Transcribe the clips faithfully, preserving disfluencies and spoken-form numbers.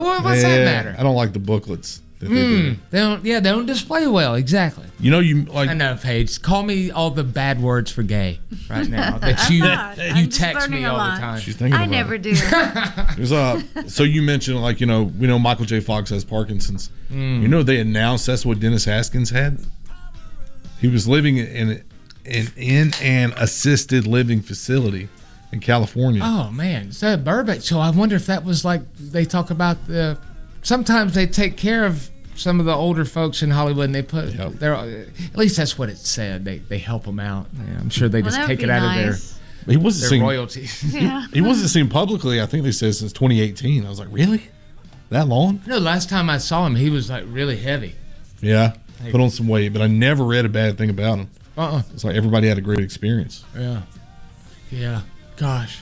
Well, what's yeah, that matter? I don't like the booklets. That Mm, they, do. they don't. Yeah, they don't display well. Exactly. You know, you like. I know, Paige. Call me all the bad words for gay right now. That you not. you I'm just text me learning a all lot. the time. She's thinking I about never it. do. There's a, so you mentioned, like, you know, we know Michael J. Fox has Parkinson's. Mm. You know, they announced that's what Dennis Haskins had. He was living in, in, in an assisted living facility in California. Oh man, so Burbank. So I wonder if that was like they talk about the. Sometimes they take care of some of the older folks in Hollywood, and they put. Yep. They're at least that's what it said. They they help them out. Yeah, I'm sure they Well, just that would take be it out nice. of He wasn't their seen. their royalties. Yeah. He wasn't seen publicly. I think they said since twenty eighteen. I was like, really? That long? No, last time I saw him, he was like really heavy. Yeah. Put on some weight, but I never read a bad thing about him. Uh-uh. It's like everybody had a great experience. Yeah. Yeah. Gosh.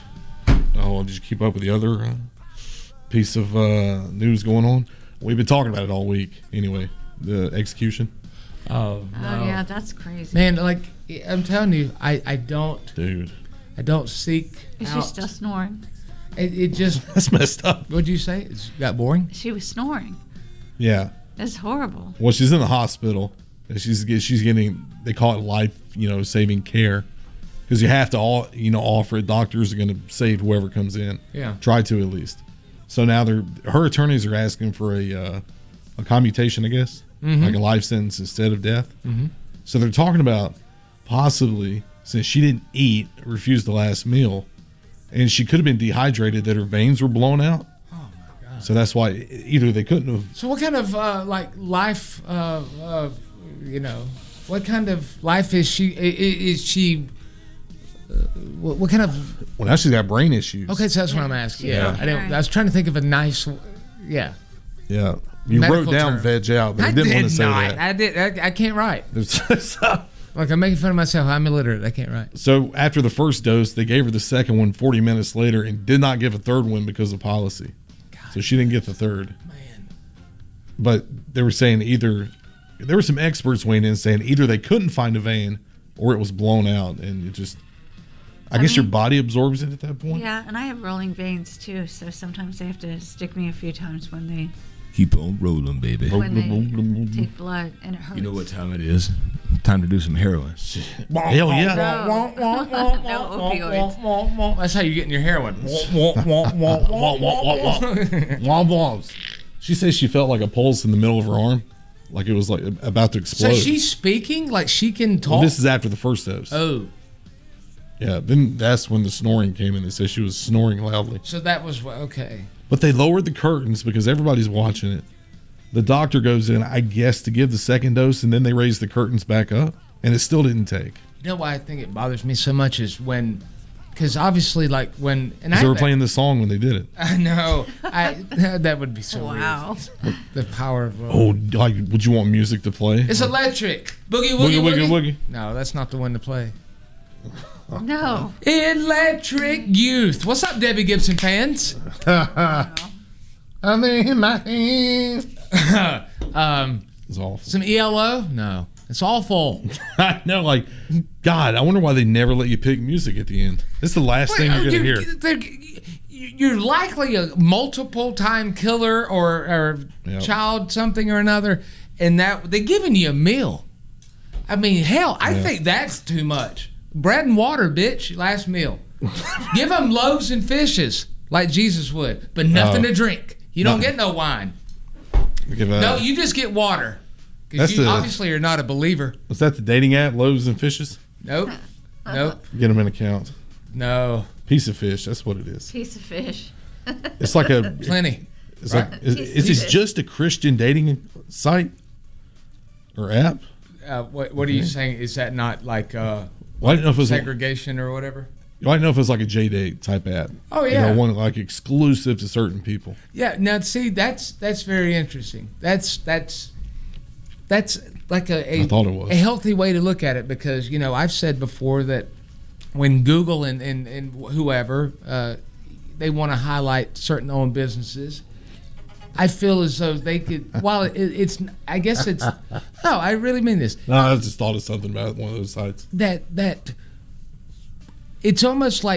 Oh, did you keep up with the other uh, piece of uh, news going on? We've been talking about it all week. Anyway, the execution. Oh, Oh no. yeah, that's crazy. Man, like I'm telling you, I, I don't Dude. I don't seek Is she out. still snoring? It, it just That's messed up. what'd you say? It's got boring. She was snoring. Yeah. That's horrible. Well, she's in the hospital. And she's she's getting, they call it life, you know, saving care, because you have to all, you know, offer it. Doctors are going to save whoever comes in. Yeah. Try to at least. So now they're her attorneys are asking for a uh, a commutation, I guess, Mhm. like a life sentence instead of death. Mm-hmm. So they're talking about possibly, since she didn't eat, refused the last meal, and she could have been dehydrated, that her veins were blown out. Oh my God. So that's why either they couldn't have. So what kind of uh, like life, uh, uh, you know, what kind of life is she? Is, is she? Uh, what, what kind of? Well, now she's got brain issues. Okay, so that's what I'm asking. Yeah, I, didn't, I was trying to think of a nice. Yeah. Yeah. You Medical wrote down term. veg out, but I, I didn't did want to say not. that. I did. I, I can't write. There's- Like I'm making fun of myself. I'm illiterate. I can't write. So after the first dose, they gave her the second one forty minutes later and did not give a third one because of policy. God. So she didn't get the third. Man. But they were saying either, there were some experts weighing in saying either they couldn't find a vein or it was blown out, and it just, I, I guess your mean- body absorbs it at that point. Yeah, and I have rolling veins too, so sometimes they have to stick me a few times when they Keep on rolling, baby. when they take blood, and it hurts. You know what time it is? Time to do some heroin. Hell yeah. No. No opioids. That's how you get in your heroin. Womp womps. She says she felt like a pulse in the middle of her arm, like it was like about to explode. So she's speaking like she can talk. Well, this is after the first dose. Oh, Yeah, then that's when the snoring came in. They said she was snoring loudly. so that was what- okay. But they lowered the curtains because everybody's watching it. The doctor goes in, I guess, to give the second dose, and then they raise the curtains back up, and it still didn't take. You know why I think it bothers me so much is when, because obviously, like when and Because they I were playing this song when they did it. I know. I that would be so Wow. weird. The power of roll. Oh, like, would you want music to play? It's electric. Boogie Woogie, woogie woogie, woogie. woogie. No, that's not the one to play. No. Electric Youth. What's up, Debbie Gibson fans? I'm in my hands. um, It's awful. some E L O? No, it's awful. I know, like, God, I wonder why they never let you pick music at the end. It's the last thing you're going to hear. they're- You're likely a multiple time killer or, or Yep. child something or another, and that they're giving you a meal. I mean, hell, I Yeah. think that's too much. Bread and water, bitch. Last meal. Give them loaves and fishes like Jesus would, but nothing Oh. to drink. You don't Nothing. get no wine. Give, uh, No, you just get water. That's Because you the- obviously are not a believer. was that the dating app, Loaves and Fishes? Nope. Nope. Get them an account. No. Piece of fish, that's what it is. Piece of fish. It's like a Plenty. It's Right. like, is, Piece of is this fish. just a Christian dating site or app? Uh, what, what are you saying? Is that not like uh, Well, I didn't know if it was. segregation or whatever? I didn't know if it was like a J date type app. Oh, You yeah. know, one like exclusive to certain people. Yeah. Now, see, that's that's very interesting. That's that's that's like a, a I thought it was. a healthy way to look at it, because you know I've said before that when Google and and, and whoever uh, they want to highlight certain owned businesses, I feel as though they could. While it, it's, I guess it's no, I really mean this. No, I just thought of something about one of those sites. That that it's almost like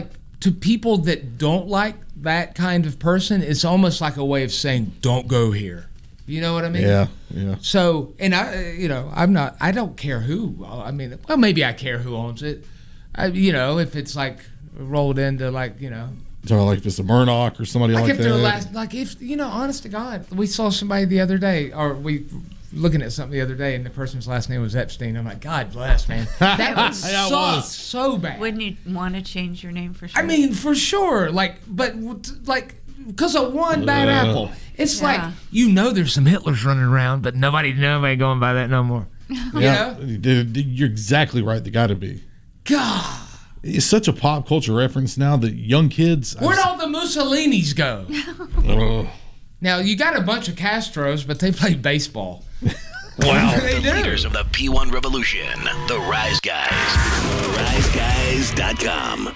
to people that don't like that kind of person, it's almost like a way of saying, don't go here. You know what I mean? Yeah, yeah. So, and I, you know, I'm not, I don't care who. I mean, well, maybe I care who owns it. I, you know, if it's like rolled into like, you know. So like if it's a Murdoch or somebody like, like if that. they're last, like if, you know, honest to God, we saw somebody the other day, or we looking at something the other day, and the person's last name was Epstein. I'm like, God bless, man. That would Yeah, it suck was. so bad. Wouldn't you want to change your name for sure? I mean, for sure. Like, but like, because of one bad Uh. apple. It's Yeah. like, you know there's some Hitlers running around, but nobody, nobody going by that no more. Yeah, you're exactly right. They got to be. God. It's such a pop culture reference now that young kids. Where'd all the Mussolinis go? Ugh. Now, you got a bunch of Castros, but they play baseball. Wow. They The do. leaders of the P one revolution, the Rise Guys. rise guys dot com.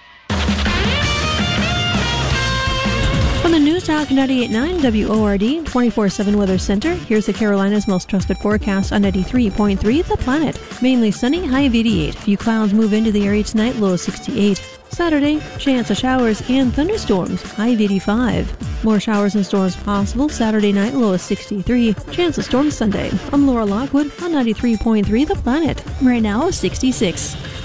From the News Talk ninety-eight point nine W O R D twenty-four seven Weather Center, here's the Carolinas' most trusted forecast on ninety-three point three The Planet. Mainly sunny, high of eighty-eight. Few clouds move into the area tonight, low of sixty-eight. Saturday, chance of showers and thunderstorms, high of eighty-five. More showers and storms possible Saturday night, low of sixty-three. Chance of storms Sunday. I'm Laura Lockwood on ninety-three point three The Planet. Right now, sixty-six.